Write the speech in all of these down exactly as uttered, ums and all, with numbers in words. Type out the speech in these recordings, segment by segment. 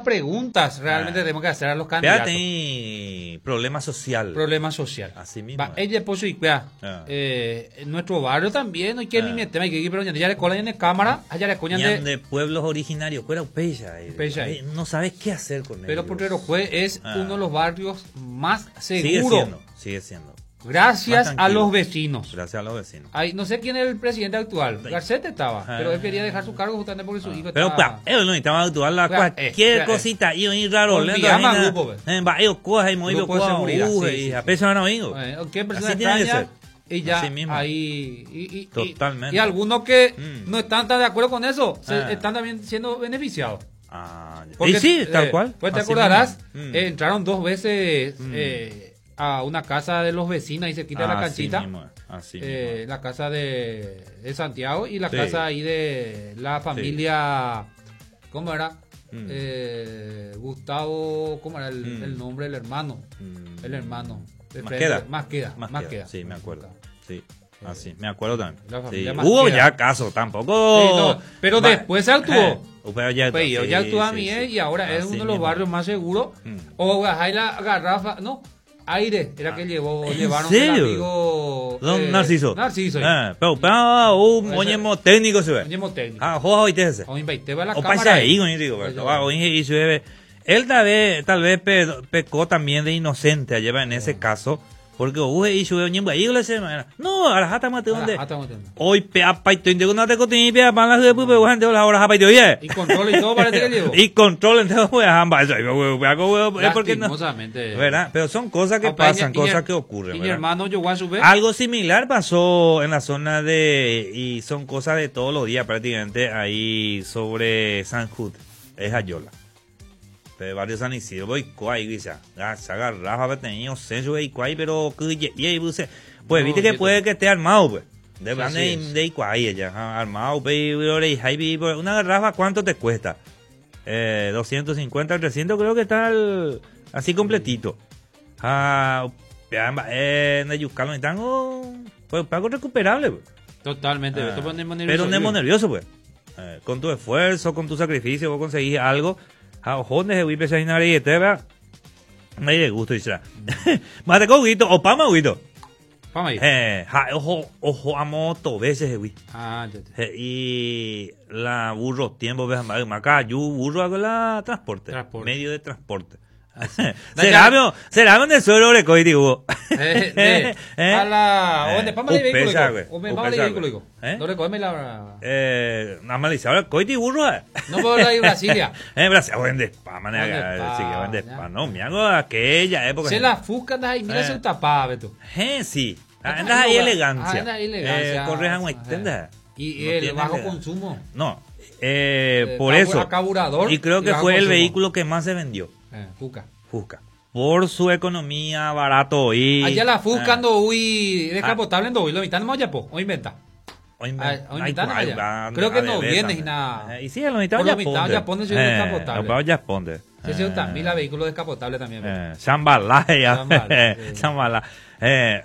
preguntas realmente Ah. tenemos que hacer a los candidatos. Fíjate, problema social. Problema social. Así mismo. Va, ella puso y vea, Ah. eh, en nuestro barrio también, no hay que Ah. ni meter, hay que ir, pero ya le colan en cámara, allá le coñan Ñan de. de pueblos originarios, fuera Upeya. eh. Upeya. Eh, No sabes qué hacer con Pero ellos. Potrero Jue es Ah. uno de los barrios más Sigue seguros. siendo, sigue siendo. Gracias Más a tranquilo. los vecinos. Gracias a los vecinos. Ay, no sé quién es el presidente actual. Sí. Garcete estaba, Ah. pero él quería dejar su cargo justamente porque su hijo Pero estaba. pa, ellos no necesitaban actuar la Vea, cualquier eh, cosita y un raro. Con lento, pijama, ahí na- grupo, ve. eh, va, ellos cojan y muy Grupo de cojan, seguridad, uh, sí, y sí, a sí. peso van amigos. Bueno, ¿qué persona Así tiene que extraña? ser. Y ya Así mismo. ahí y, y- y- Totalmente. y algunos que Mm. no están tan de acuerdo con eso se- Ah. están también siendo beneficiados. Ah, ya. Porque, y sí, tal eh, cual. Pues te Así acordarás, mismo. Mm. eh, entraron dos veces Mm. eh, a una casa de los vecinos y se quita la Así canchita. mismo, así eh, mismo. la casa de, de Santiago y la Sí. casa ahí de la familia, ¿cómo era? Mm. Eh, Gustavo, ¿cómo era el, Mm. el nombre del hermano? Mm. El hermano. de Más frente. queda. Más queda. Más Más queda. queda. Sí, me acuerdo. Sí, Eh, así, me acuerdo también. la Sí. familia Hubo Masqueda. ya caso, tampoco. Sí, no, pero Va- después se actuó. Eh, pero ya, Pues yo ya sí, actúa a sí, mí sí. eh, y ahora es Así uno de los mismo. barrios más seguros. Mm. O hay la garrafa, no, aire, era que llevó, ¿En llevaron serio? el amigo Don eh, Narciso. Narciso. Eh, pero, pero, un Ese- moñemo técnico se ve. Oñemo técnico. Ah, joder, hoy te ese. O invité a la O cámara. pasa ahí. ahí, coño, digo, Oye, ¿verdad? Ah, oye, y se ve- Él tal vez, tal vez pe- pecó también de inocente allá en ese caso, porque uy, y sube ñemba ahí le se no, ahora jata mate donde. Ah, estamos teniendo. Hoy pe apa y te no te cotín pe apa la de pupe gente la hora apa y oye. Y control y todo parece que llevó. Y control entonces pues amba eso, es porque no. Lastimosamente. ¿Verdad? Pero son cosas que Ah, pues, pasan, y- y- cosas que ocurren, Y mi ¿verdad? hermano Yoguan sube. Algo similar pasó en la zona de, y son cosas de todos los días prácticamente, ahí sobre San Jude, es Ayola. De barrio San Isidro, voy cuay, quizá. Se agarra, ha tenido censo y cuay, pero que ye- ye- buce. Pues No, viste que yo puede te- que esté armado, pues. De Sí, plan así de, es. de cuay, ella, ah, armado, pero una garrafa, ¿cuánto te cuesta? Eh, doscientos cincuenta, trescientos, creo que está el- así completito. Ah, eh, en el Yucalo, están, oh, pues pago recuperable, pues. Totalmente. Ah, esto ponemos pero nervioso, no es yo. nervioso, pues. Eh, con tu esfuerzo, con tu sacrificio, vos conseguís algo. A ojones de Wipe Sainari y te va. Me de gusto, dice. Más de coguito, o pama, guito. Vamos ahí. Eh, ja, ojo, ojo, a moto, veces, eh, güey. Ah, ya, ya. Eh, y la burro, tiempo, ves, acá, yo burro hago la transporte. Transporte. Medio de transporte. Da Será, ya. mío, será donde suelo recoger, digo. Eh, de- Eh, a la. eh, ¿Dónde? Pámale el vehículo. upesa, hijo. güey, O me upesa, pámale el vehículo, güey. hijo. ¿Eh? No recógeme la. Eh, normalizado el coiti burro, eh. No puedo ir a Brasilia. Eh, Brasil, vende pa, mané, Vende pa, sí, que vende ya. pa, no, me hago aquella época. Se la fusca, anda ahí, mira Eh. su tapada, Beto. Eh, sí, Anda anda ahí ahí, elegancia. anda ahí elegancia. Eh, correja un Ajá. extenda. Y No el tiene bajo idea. consumo. No, eh, Eh, por cabu- eso. a carburador Y creo y que bajo fue el consumo. vehículo que más se vendió, Eh, Fusca. Fusca. Por su economía, barato y... Allá la Fusca eh, ando hoy descapotable ando hoy. Lo mitad no me po. O inventa. o inven- Ah, o ay, inventan cuál, allá. va, Creo que a no deber viene también. y nada. Eh, y sí, a la mitad Por ya lo mitad ponte. ya pone, sí, Eh, descapotable. a lo ya ponte. Sí, sí, Eh, también la vehículo descapotable también. Beto. Eh, Chambalaya. Chambalaya, sí. Chambalaya. Eh,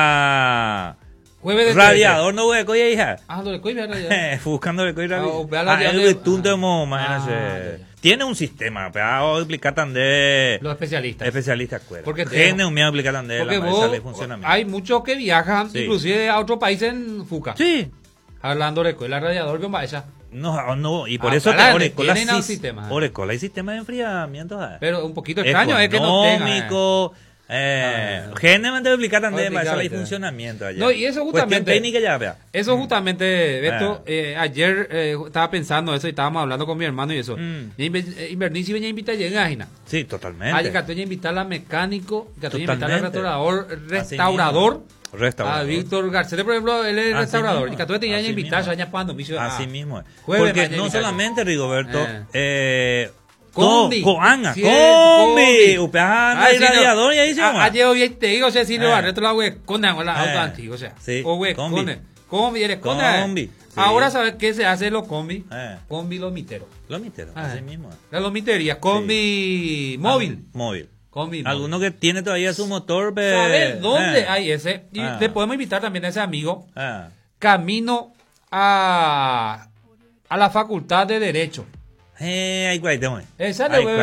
ja. Jueves de Radiador no voy a coger, hija. Ah, no le coge, ya, ya. Eh, buscando el coger Ah, o radiador. vea la Ah, llave- el betunte ah. mo, Ah, imagínate. ya, ya. Tiene un sistema, pero explicar tan de Los especialistas. especialistas cuerda. Porque te- Tiene un miedo explicar tan de Porque la vos, sale funcionamiento. hay muchos que viajan, Sí. inclusive a otro país en Fuca. Sí. Hablando de escuela radiador, ¿qué pasa? No, no, y por Ah, eso para, te Orecola tienen un sí- sistema. Orecola hay sistema de enfriamiento. ¿sabes? Pero un poquito extraño es que no tenga. eh. Económico, eh, Ah. generalmente explicar también Explicar, para el sí. funcionamiento allá. No, y eso Cuestión justamente- técnica ya, vea. Eso justamente, Beto, Ah. eh, ayer eh, estaba pensando eso y estábamos hablando con mi hermano y eso. Mm. Inverní si venía a invitar a llegar, Gina. Sí, Hay totalmente. que a invitar a mecánico, que a invitar al Totalmente. restaurador, Así restaurador, mismo. Restaurador. a Víctor García, por ejemplo, él es Así restaurador. mismo. Y que tú tenías que Así invitar, mismo. ya cuando, miso, Así ah, mismo es. jueves Porque mañana no invitar. solamente, Rigoberto, Eh. eh, Combi. co- coanga, Sí, es, combi, combi. upeana Ah, y sí, no. radiador y ahí se Ah, llama. ayer hoy te digo, o sea, si lo Eh. barreto la huecona, o la auto Eh. antiguo, o sea. Sí, O huecone. combi. Combi, eres cona. Combi, sí. Ahora, ¿sabes qué se hace los combi? Eh. Combi lomiteros. Lo mitero, Ah. así mismo. es. La lomitería, combi móvil. Ah, móvil. Combi móvil. Alguno que tiene todavía su motor. pe- ¿Sabes dónde eh. hay ese? Y Ah. le podemos invitar también a ese amigo Ah. camino a, a la facultad de Derecho. Eh, ay, guay, te voy. Esa Ay, le